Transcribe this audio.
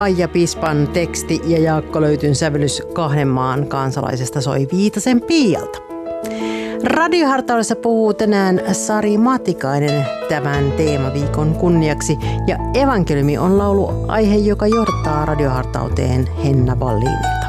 Aija Pispan teksti ja Jaakko Löytyn sävellys Kahden maan kansalaisesta soi Viitasen Piialta. Radiohartaudessa puhuu tänään Sari Matikainen tämän teemaviikon kunniaksi ja evankeliumi on lauluaihe, joka johdattaa radiohartauteen Henna Wallin.